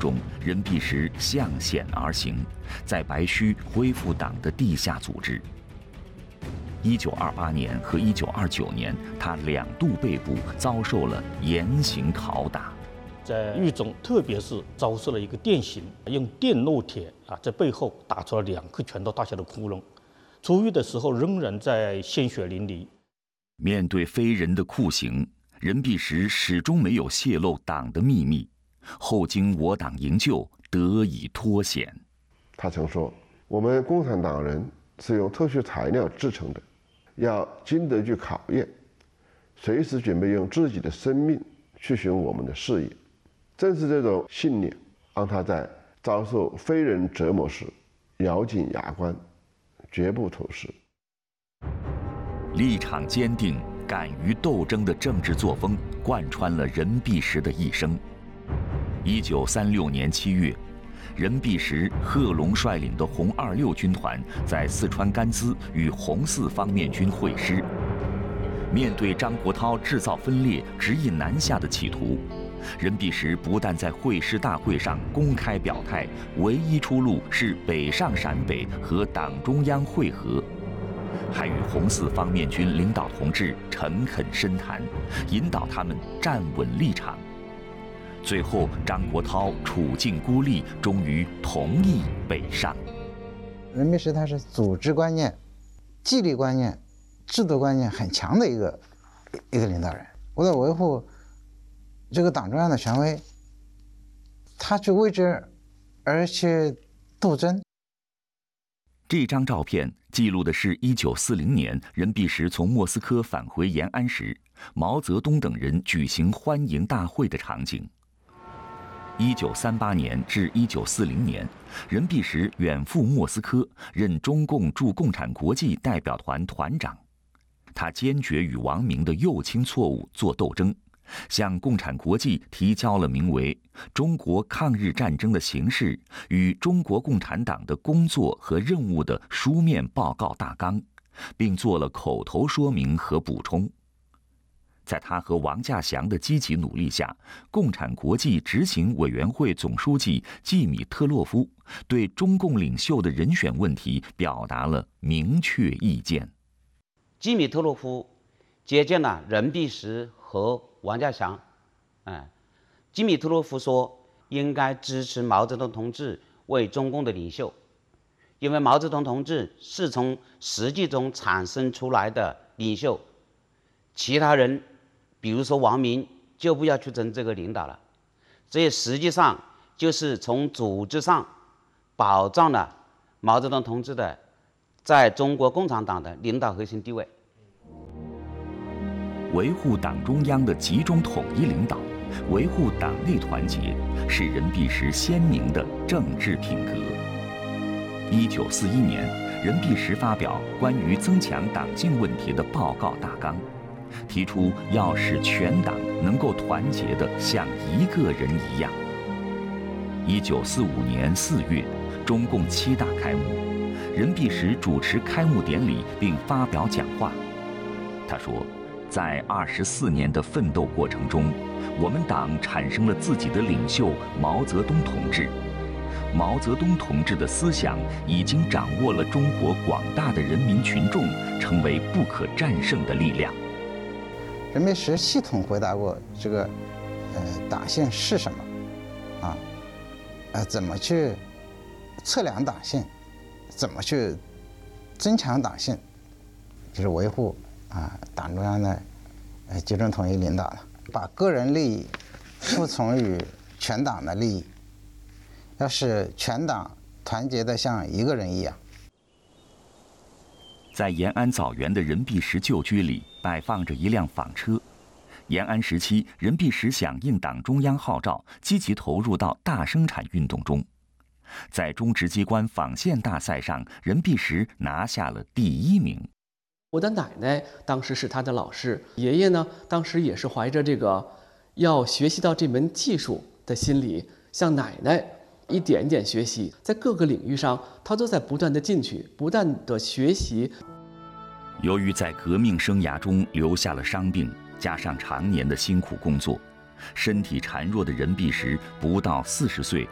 中，任弼时向险而行，在白须恢复党的地下组织。1928年和1929年，他2度被捕，遭受了严刑拷打。 在狱中，特别是遭受了一个电刑，用电烙铁在背后打出了2个拳头大小的窟窿。出狱的时候，仍然在鲜血淋漓。 面对非人的酷刑，任弼时始终没有泄露党的秘密，后经我党营救，得以脱险。 他曾说：“我们共产党人是用特殊材料制成的，要经得住考验，随时准备用自己的生命去寻我们的事业。”正是这种信念，让他在遭受非人折磨时，咬紧牙关，绝不吐实。 立场坚定、敢于斗争的政治作风贯穿了任弼时的一生。1936年7月，任弼时、贺龙率领的红26军团在四川甘孜与红四方面军会师。面对张国焘制造分裂、执意南下的企图，任弼时不但在会师大会上公开表态，唯一出路是北上陕北和党中央会合，还与红四方面军领导同志诚恳深谈，引导他们站稳立场。最后，张国焘处境孤立，终于同意北上。 任弼时他是组织观念、纪律观念、制度观念很强的一个领导人。为了维护这个党中央的权威，他去为之而去斗争。 这张照片记录的是1940年任弼时从莫斯科返回延安时，毛泽东等人举行欢迎大会的场景。1938年至1940年，任弼时远赴莫斯科，任中共驻共产国际代表团团长。他坚决与王明的右倾错误作斗争，向共产国际提交了名为《中国抗日战争的形势与中国共产党的工作和任务》的书面报告大纲，并做了口头说明和补充。在他和王稼祥的积极努力下，共产国际执行委员会总书记季米特洛夫对中共领袖的人选问题表达了明确意见。 季米特洛夫接见了任弼时和王稼祥。季米特洛夫说，应该支持毛泽东同志为中共的领袖，因为毛泽东同志是从实际中产生出来的领袖，其他人比如说王明就不要去争这个领导了。这实际上就是从组织上保障了毛泽东同志的在中国共产党的领导核心地位。 维护党中央的集中统一领导，维护党内团结，是任弼时鲜明的政治品格。1941年，任弼时发表关于增强党禁问题的报告大纲，提出要使全党能够团结的像一个人一样。1945年4月，中共7大开幕，任弼时主持开幕典礼并发表讲话。他说，在24年的奋斗过程中，我们党产生了自己的领袖毛泽东同志。毛泽东同志的思想已经掌握了中国广大的人民群众，成为不可战胜的力量。 任弼时系统回答过这个，党性是什么，怎么去测量党性，怎么去增强党性，就是维护党中央的集中统一领导了，把个人利益服从于全党的利益，要使全党团结得像一个人一样。 在延安枣园的任弼时旧居里摆放着一辆纺车。延安时期，任弼时响应党中央号召，积极投入到大生产运动中。在中直机关纺线大赛上，任弼时拿下了第1名。 我的奶奶当时是他的老师，爷爷呢，当时也是怀着这个要学习到这门技术的心理，向奶奶一点一点学习，在各个领域上，他都在不断的进取，不断的学习。 由于在革命生涯中留下了伤病，加上常年的辛苦工作，身体孱弱的任弼时不到40岁